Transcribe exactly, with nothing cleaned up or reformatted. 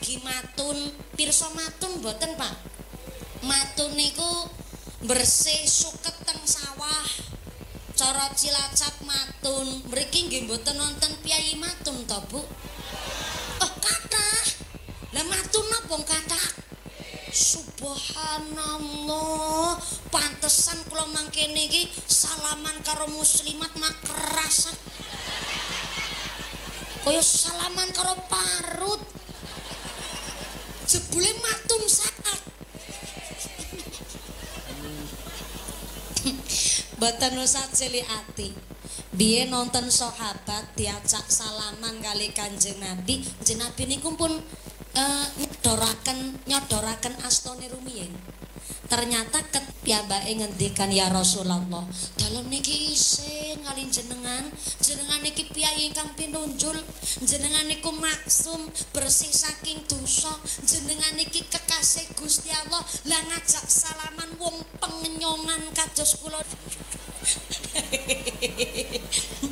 lagi matun. Pirsa matun mboten, Pak? Matun niku bersih suket teng sawah. Cara Cilacap matun. Mriki nggih mboten nonton piyai matun to, Bu? Oh, kathah. Lah matun napa kathah? Subhanallah, pantesan kula mangkene iki salaman karo muslimat mak keras. Kaya salaman karo parut. Jebule matun sakat. Mboten usah cilik ati. Biyen nonton sahabat diajak salaman kali Kanjeng Nabi, Kanjeng Nabi niku pun Uh, nyodoraken nyodoraken astane rumiyin. Ternyata ket piyambake ngendikan ya Rasulullah, dalem niki isin ngalih jenengan, jenengan niki piyai ingkang pinunjul, jenengan niku maksum bersih saking dosa, jenengan niki kekasih Gusti Allah, lah ngajak salaman wong pengenyongan kados kula.